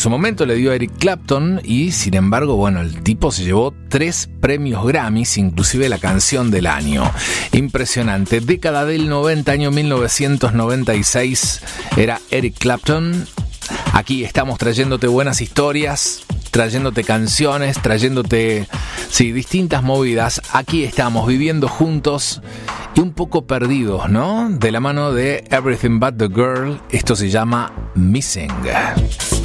su momento le dio a Eric Clapton y, sin embargo, bueno, el tipo se llevó 3 premios Grammys, inclusive la canción del año. Impresionante. Década del 90, año 1996, era Eric Clapton. Aquí estamos trayéndote buenas historias, trayéndote canciones, trayéndote, sí, distintas movidas. Aquí estamos viviendo juntos y un poco perdidos, ¿no? De la mano de Everything But The Girl. Esto se llama Missing.